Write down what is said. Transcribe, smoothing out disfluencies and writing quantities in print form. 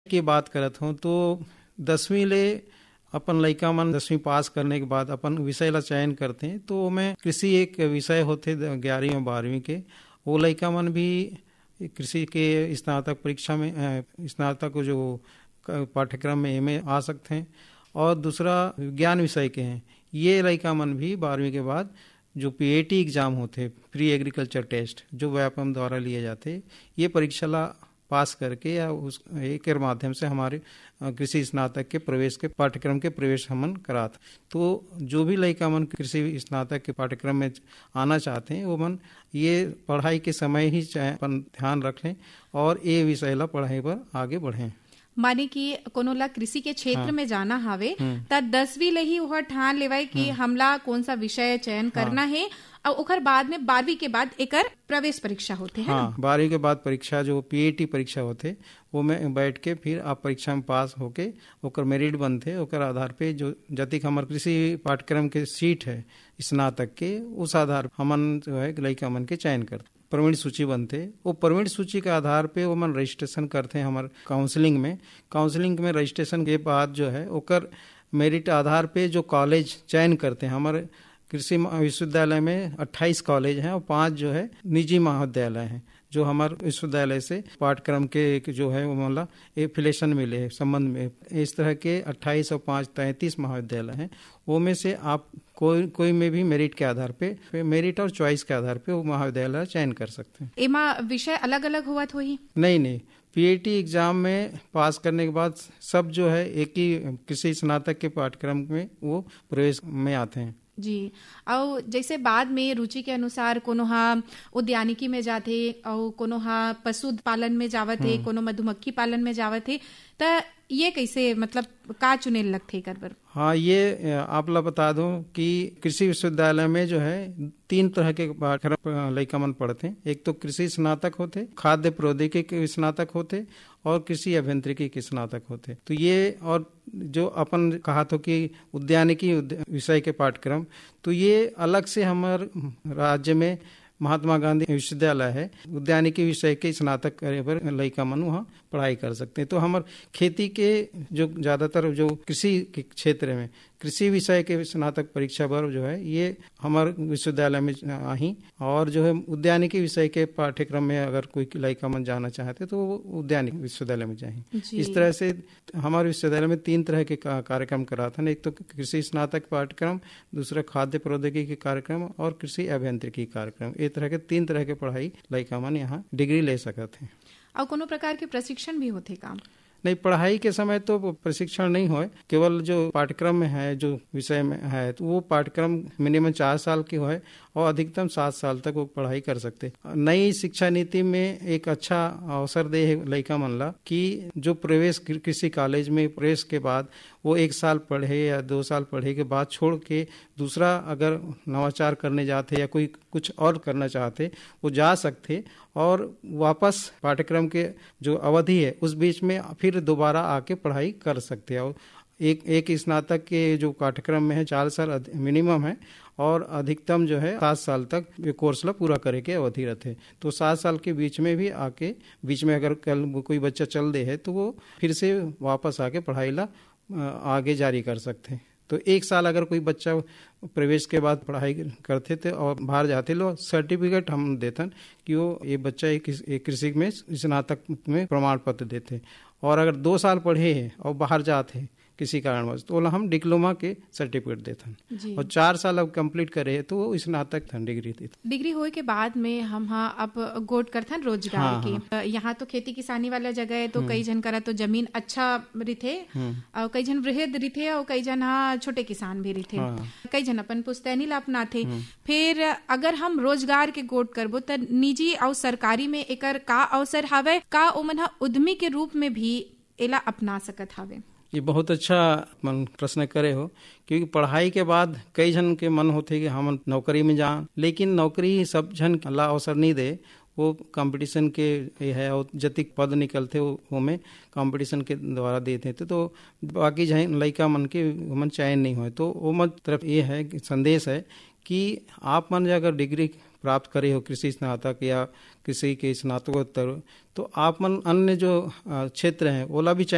की बात करत हूँ तो 10वीं ले अपन लइका मन 10वीं पास करने के बाद अपन विषय ला चयन करते हैं। तो में कृषि एक विषय होते 11वीं और 12वीं के, वो लइका मन भी कृषि के स्नातक परीक्षा में स्नातक जो पाठ्यक्रम में एम आ सकते हैं। और दूसरा विज्ञान विषय के हैं, ये लइका मन भी 12वीं के बाद जो PAT एग्जाम होते, प्री एग्रीकल्चर टेस्ट, जो व्यापम द्वारा लिए जाते, ये परीक्षा ला पास करके या उस एक के माध्यम से हमारे कृषि स्नातक के प्रवेश के पाठ्यक्रम के प्रवेश हमन कराते। तो जो भी लइका मन कृषि स्नातक के पाठ्यक्रम में आना चाहते हैं वो मन ये पढ़ाई के समय ही अपन ध्यान रख लें और ये विषय ला पढ़ाई पर आगे बढ़ें। माने कि कोनो ला कृषि के क्षेत्र में जाना हावे त 10वीं ले ही वह ठान लेवाई कि हमला कौन सा विषय चयन करना है और ओकर बाद में 12वीं के बाद एकर प्रवेश परीक्षा होते है। 12वीं के बाद परीक्षा जो PAT परीक्षा होते वो में बैठ के फिर आप परीक्षा में पास होके ओकर मेरिट बनते, ओकर आधार पे जो जतिक हमार कृषि पाठ्यक्रम के सीट है स्नातक के, उस आधार हमन जो है लइका मन के चयन करते, प्रवीण सूची बनते। वो प्रवीण सूची के आधार पे वो मन रजिस्ट्रेशन करते हैं हमारे काउंसलिंग में रजिस्ट्रेशन के बाद जो है ओकर मेरिट आधार पे जो कॉलेज चयन करते हैं। हमारे कृषि विश्वविद्यालय में 28 कॉलेज हैं और 5 जो है निजी महाविद्यालय हैं जो हमारे विश्वविद्यालय से पाठ्यक्रम के जो है वो मतलब एफिलेशन मिले है संबंध में। इस तरह के 28 और 5 33 महाविद्यालय हैं। वो में से आप कोई में भी मेरिट के आधार पे मेरिट और चॉइस के आधार पे वो महाविद्यालय चयन कर सकते हैं। एमा विषय अलग अलग हुआ तो ही नहीं, PAT एग्जाम में पास करने के बाद सब जो है एक ही कृषि स्नातक के पाठ्यक्रम में वो प्रवेश में आते हैं जी। और जैसे बाद में रुचि के अनुसार कोनो हा उद्यानिकी में जाते और कोनो हा पशु पालन में जावत है, कोनो मधुमक्खी पालन में जावत है, त ये कैसे मतलब का चुने लगते कर बर? हाँ, ये आप ला बता दूं कि कृषि विश्वविद्यालय में जो है 3 तरह के पाठ्यक्रम लइका मन पढ़ते हैं। एक तो कृषि स्नातक होते, खाद्य प्रौद्योगिकी के स्नातक होते और कृषि अभियांत्रिकी के स्नातक होते। तो ये और जो अपन कहा तो कि उद्यानिकी विषय के पाठ्यक्रम, तो ये अलग से हमारे राज्य में महात्मा गांधी विश्वविद्यालय है, उद्यानिकी विषय के स्नातक करे पर लइका मन वहाँ पढ़ाई कर सकते हैं। तो हमारे खेती के जो ज्यादातर जो कृषि के क्षेत्र में कृषि विषय के स्नातक परीक्षा पर जो है ये हमारे विश्वविद्यालय में आई, और जो है उद्यानिकी विषय के पाठ्यक्रम में अगर कोई लइका मन जाना चाहते तो वो उद्यानिकी विश्वविद्यालय में जाए। इस तरह से हमारे विश्वविद्यालय में 3 तरह के कार्यक्रम कराते हैं। एक तो कृषि स्नातक पाठ्यक्रम, दूसरा खाद्य प्रौद्योगिकी कार्यक्रम और कृषि अभियांत्रिकी कार्यक्रम। इस तरह के 3 तरह के पढ़ाई लइका मन यहाँ डिग्री ले सकते हैं। और कोनो प्रकार के प्रशिक्षण भी होते काम? नहीं, पढ़ाई के समय तो प्रशिक्षण नहीं हो, केवल जो पाठ्यक्रम में है जो विषय में है तो वो पाठ्यक्रम मिनिमम 4 साल की है और अधिकतम 7 साल तक वो पढ़ाई कर सकते। नई शिक्षा नीति में एक अच्छा अवसर दे है लइका मन ला कि जो प्रवेश किसी कॉलेज में प्रवेश के बाद वो 1 साल पढ़े या 2 साल पढ़े के बाद छोड़ के दूसरा अगर नवाचार करने जाते या कोई कुछ और करना चाहते वो जा सकते, और वापस पाठ्यक्रम के जो अवधि है उस बीच में फिर दोबारा आके पढ़ाई कर सकते हैं। और एक स्नातक के जो पाठ्यक्रम में है 4 साल मिनिमम है और अधिकतम जो है 7 साल तक ये कोर्स ला पूरा करे के अवधि रहते। तो 7 साल के बीच में भी आके बीच में अगर कल कोई बच्चा चल दे है तो वो फिर से वापस आके पढ़ाई ला आगे जारी कर सकते हैं। तो 1 साल अगर कोई बच्चा प्रवेश के बाद पढ़ाई करते थे और बाहर जाते लो सर्टिफिकेट हम देतन कि वो ये बच्चा एक कृषि में स्नातक में प्रमाण पत्र देते। और अगर 2 साल पढ़े हैं और बाहर जाते हैं किसी कारणवश तो हम डिप्लोमा के सर्टिफिकेट देते, और 4 साल अब कंप्लीट करे तो वो स्नातक डिग्री देते। डिग्री होए के बाद में हम अब गोट करथन रोजगार के। यहाँ तो खेती किसानी वाला जगह है तो कई जन करा तो जमीन अच्छा रिथे और कई जन वृहद रिथे और कई जन छोटे किसान भी रिथे, कई जन अपन पुस्तैनी ला अपनाथे। फिर अगर हम रोजगार के गोट करबो तो निजी और सरकारी में एकर का अवसर हावे, का ओमन उद्यमी के रूप में भी एला अपना सकत हावे? ये बहुत अच्छा मन प्रश्न करे हो, क्योंकि पढ़ाई के बाद कई जन के मन होते कि हम नौकरी में जाएं, लेकिन नौकरी सब जन ला अवसर नहीं दे। वो कंपटीशन के है और जतिक पद निकलते वो में कंपटीशन के द्वारा देते थे, तो बाकी जन लइका मन के मन चयन नहीं हुए। तो वो मत तरफ ये है कि संदेश है कि आप मन अगर डिग्री प्राप्त करे हो कृषि स्नातक या कृषि के स्नातकोत्तर, तो आप मन अन्य जो क्षेत्र हैं ओला भी